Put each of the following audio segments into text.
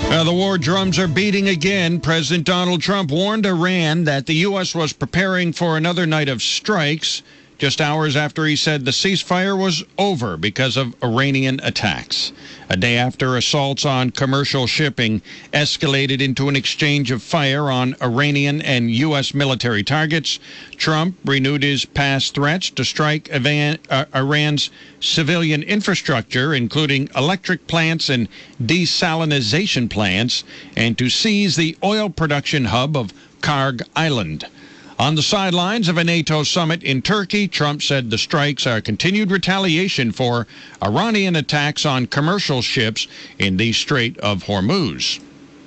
The war drums are beating again. President Donald Trump warned Iran that the U.S. was preparing for another night of strikes just hours after he said the ceasefire was over because of Iranian attacks. A day after assaults on commercial shipping escalated into an exchange of fire on Iranian and U.S. military targets, Trump renewed his past threats to strike Iran's civilian infrastructure, including electric plants and desalinization plants, and to seize the oil production hub of Karg Island. On the sidelines of a NATO summit in Turkey, Trump said the strikes are continued retaliation for Iranian attacks on commercial ships in the Strait of Hormuz.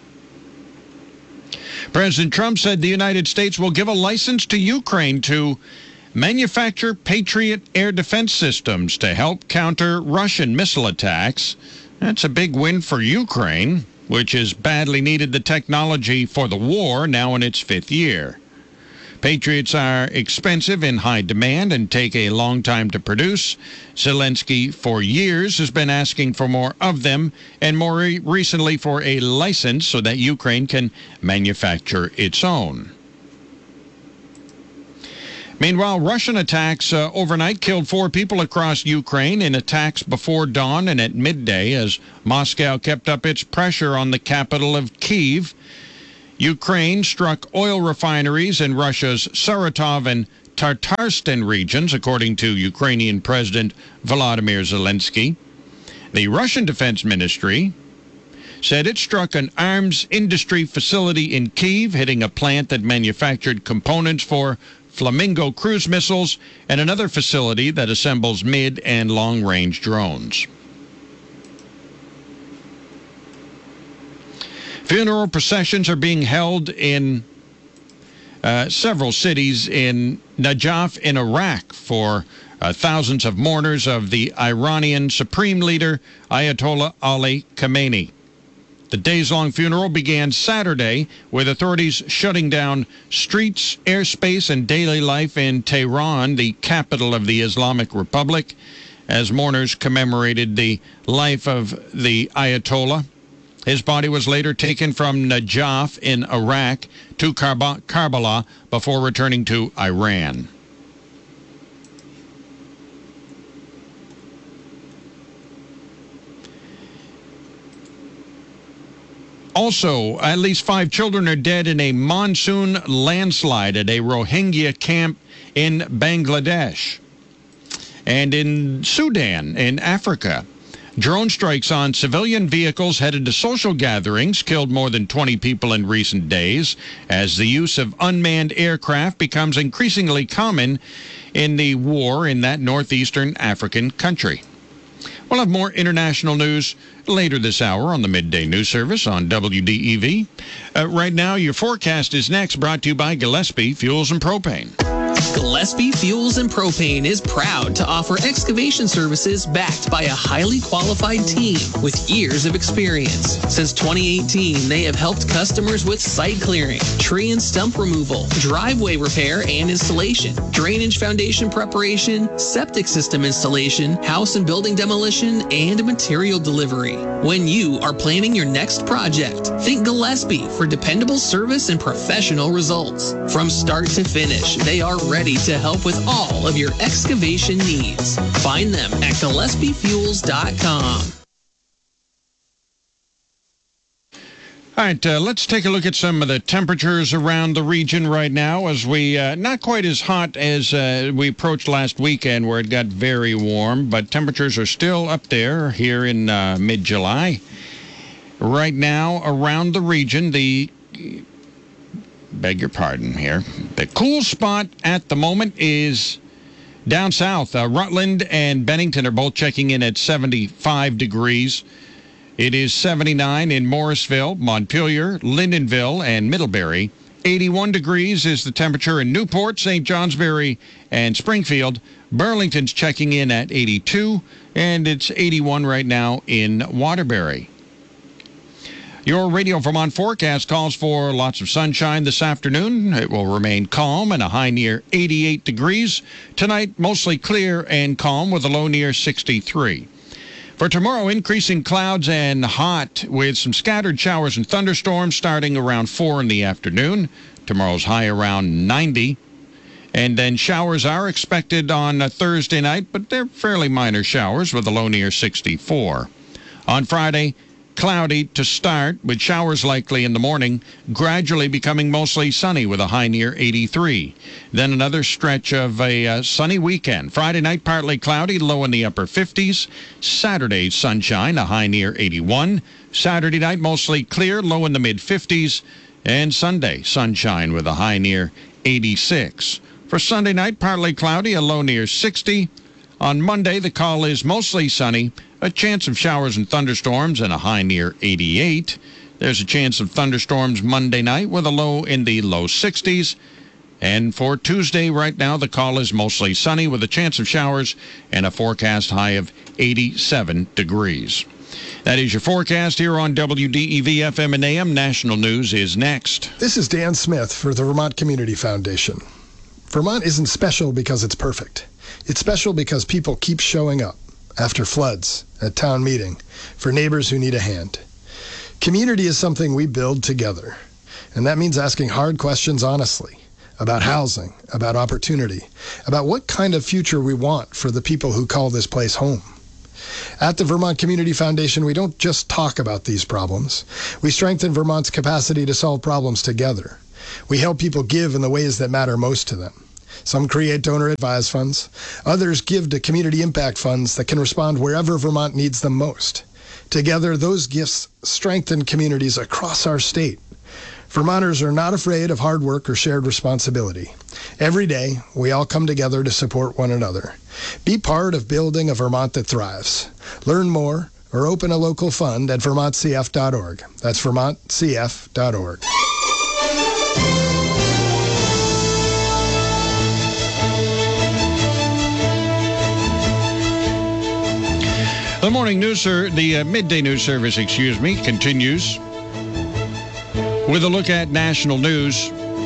President Trump said the United States will give a license to Ukraine to manufacture Patriot air defense systems to help counter Russian missile attacks. That's a big win for Ukraine, which has badly needed the technology for the war, now in its fifth year. Patriots are expensive, in high demand, and take a long time to produce. Zelensky, for years, has been asking for more of them, and more recently for a license so that Ukraine can manufacture its own. Meanwhile, Russian attacks overnight killed 4 people across Ukraine in attacks before dawn and at midday as Moscow kept up its pressure on the capital of Kyiv. Ukraine struck oil refineries in Russia's Saratov and Tatarstan regions, according to Ukrainian President Volodymyr Zelensky. The Russian Defense Ministry said it struck an arms industry facility in Kyiv, hitting a plant that manufactured components for Flamingo cruise missiles and another facility that assembles mid- and long-range drones. Funeral processions are being held in several cities in Najaf in Iraq for thousands of mourners of the Iranian Supreme Leader Ayatollah Ali Khamenei. The days-long funeral began Saturday with authorities shutting down streets, airspace, and daily life in Tehran, the capital of the Islamic Republic, as mourners commemorated the life of the Ayatollah. His body was later taken from Najaf in Iraq to Karbala before returning to Iran. Also, at least 5 children are dead in a monsoon landslide at a Rohingya camp in Bangladesh. And in Sudan, in Africa, drone strikes on civilian vehicles headed to social gatherings killed more than 20 people in recent days as the use of unmanned aircraft becomes increasingly common in the war in that northeastern African country. We'll have more international news later this hour on the Midday News Service on WDEV. Right now, your forecast is next, brought to you by Gillespie Fuels and Propane. Gillespie Fuels and Propane is proud to offer excavation services backed by a highly qualified team with years of experience. Since 2018, they have helped customers with site clearing, tree and stump removal, driveway repair and installation, drainage foundation preparation, septic system installation, house and building demolition, and material delivery. When you are planning your next project, think Gillespie for dependable service and professional results. From start to finish, they are ready to help with all of your excavation needs. Find them at GillespieFuels.com. All right, let's take a look at some of the temperatures around the region right now as we, not quite as hot as we approached last weekend where it got very warm, but temperatures are still up there here in mid-July. Right now, around the region, beg your pardon here. The cool spot at the moment is down south. Rutland and Bennington are both checking in at 75 degrees. It is 79 in Morrisville, Montpelier, Lyndonville, and Middlebury. 81 degrees is the temperature in Newport, St. Johnsbury, and Springfield. Burlington's checking in at 82, and it's 81 right now in Waterbury. Your Radio Vermont forecast calls for lots of sunshine this afternoon. It will remain calm and a high near 88 degrees. Tonight, mostly clear and calm with a low near 63. For tomorrow, increasing clouds and hot with some scattered showers and thunderstorms starting around 4 in the afternoon. Tomorrow's high around 90. And then showers are expected on Thursday night, but they're fairly minor showers with a low near 64. On Friday, cloudy to start with showers likely in the morning, gradually becoming mostly sunny with a high near 83. Then another stretch of a sunny weekend. Friday night, partly cloudy, low in the upper 50s. Saturday, sunshine, a high near 81. Saturday night, mostly clear, low in the mid-50s. And Sunday, sunshine with a high near 86. For Sunday night, partly cloudy, a low near 60. On Monday, the call is mostly sunny, a chance of showers and thunderstorms, and a high near 88. There's a chance of thunderstorms Monday night with a low in the low 60s. And for Tuesday, right now, the call is mostly sunny with a chance of showers and a forecast high of 87 degrees. That is your forecast here on WDEV FM and AM. National News is next. This is Dan Smith for the Vermont Community Foundation. Vermont isn't special because it's perfect. It's special because people keep showing up after floods, at town meeting, for neighbors who need a hand. Community is something we build together, and that means asking hard questions honestly about housing, about opportunity, about what kind of future we want for the people who call this place home. At the Vermont Community Foundation, we don't just talk about these problems. We strengthen Vermont's capacity to solve problems together. We help people give in the ways that matter most to them. Some create donor-advised funds. Others give to community impact funds that can respond wherever Vermont needs them most. Together, those gifts strengthen communities across our state. Vermonters are not afraid of hard work or shared responsibility. Every day, we all come together to support one another. Be part of building a Vermont that thrives. Learn more or open a local fund at vermontcf.org. That's vermontcf.org. The morning news, the midday news service, continues with a look at national news.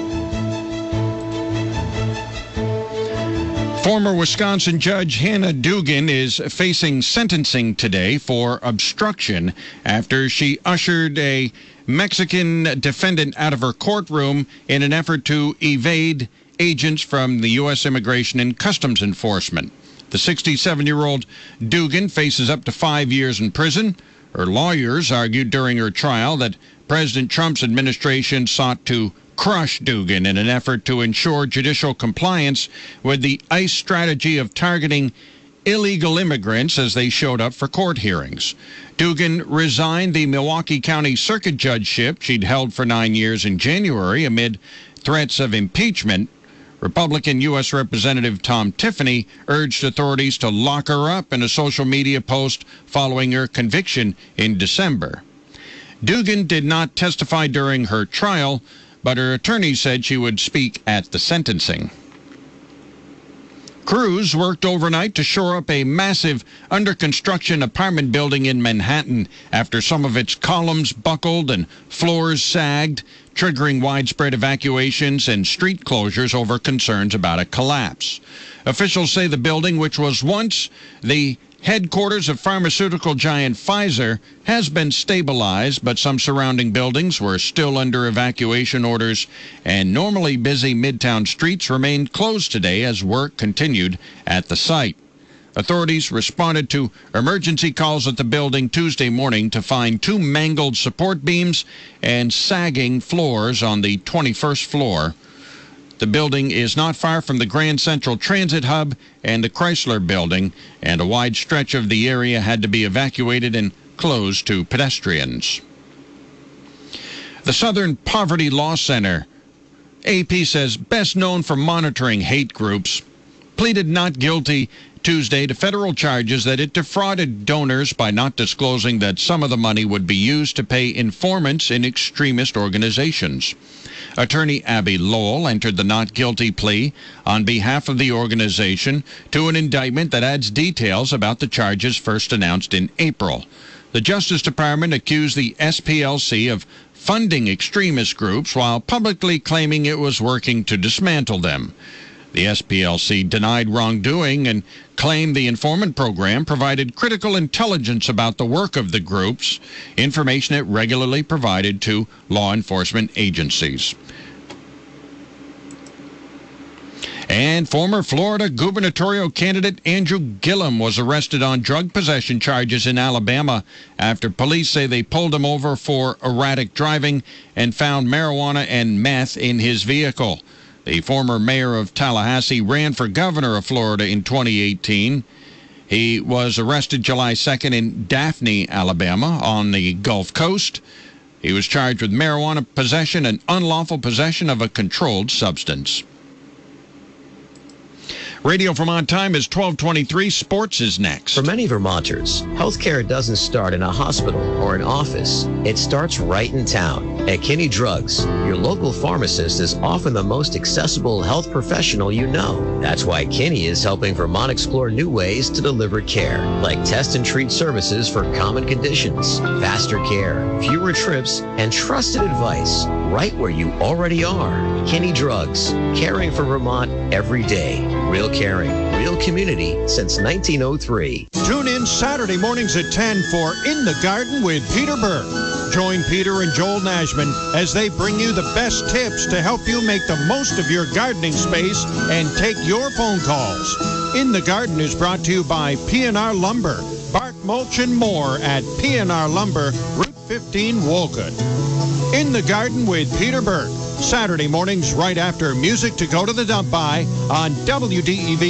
Former Wisconsin Judge Hannah Duggan is facing sentencing today for obstruction after she ushered a Mexican defendant out of her courtroom in an effort to evade agents from the U.S. Immigration and Customs Enforcement. The 67-year-old Duggan faces up to 5 years in prison. Her lawyers argued during her trial that President Trump's administration sought to crush Duggan in an effort to ensure judicial compliance with the ICE strategy of targeting illegal immigrants as they showed up for court hearings. Duggan resigned the Milwaukee County Circuit Judgeship she'd held for 9 years in January amid threats of impeachment. Republican U.S. Representative Tom Tiffany urged authorities to lock her up in a social media post following her conviction in December. Duggan did not testify during her trial, but her attorney said she would speak at the sentencing. Crews worked overnight to shore up a massive under-construction apartment building in Manhattan after some of its columns buckled and floors sagged, triggering widespread evacuations and street closures over concerns about a collapse. Officials say the building, which was once the headquarters of pharmaceutical giant Pfizer, has been stabilized, but some surrounding buildings were still under evacuation orders, and normally busy Midtown streets remained closed today as work continued at the site. Authorities responded to emergency calls at the building Tuesday morning to find 2 mangled support beams and sagging floors on the 21st floor. The building is not far from the Grand Central Transit Hub and the Chrysler Building, and a wide stretch of the area had to be evacuated and closed to pedestrians. The Southern Poverty Law Center, AP says best known for monitoring hate groups, pleaded not guilty Tuesday to federal charges that it defrauded donors by not disclosing that some of the money would be used to pay informants in extremist organizations. Attorney Abby Lowell entered the not guilty plea on behalf of the organization to an indictment that adds details about the charges first announced in April. The Justice Department accused the SPLC of funding extremist groups while publicly claiming it was working to dismantle them. The SPLC denied wrongdoing and claimed the informant program provided critical intelligence about the work of the groups, information it regularly provided to law enforcement agencies. And former Florida gubernatorial candidate Andrew Gillum was arrested on drug possession charges in Alabama after police say they pulled him over for erratic driving and found marijuana and meth in his vehicle. The former mayor of Tallahassee ran for governor of Florida in 2018. He was arrested July 2nd in Daphne, Alabama, on the Gulf Coast. He was charged with marijuana possession and unlawful possession of a controlled substance. Radio Vermont time is 12:23. Sports is next. For many Vermonters, healthcare doesn't start in a hospital or an office. It starts right in town. At Kinney Drugs, your local pharmacist is often the most accessible health professional you know. That's why Kinney is helping Vermont explore new ways to deliver care, like test and treat services for common conditions, faster care, fewer trips, and trusted advice right where you already are. Kinney Drugs, caring for Vermont every day. Real caring, real community since 1903. Tune in Saturday mornings at 10 for In the Garden with Peter Burke. Join Peter and Joel Nashman as they bring you the best tips to help you make the most of your gardening space and take your phone calls. In the Garden is brought to you by P&R Lumber. Bark, mulch, and more at P&R Lumber, Route 15, Wolcott. In the Garden with Peter Burke. Saturday mornings right after Music to Go to the Dump By on WDEV.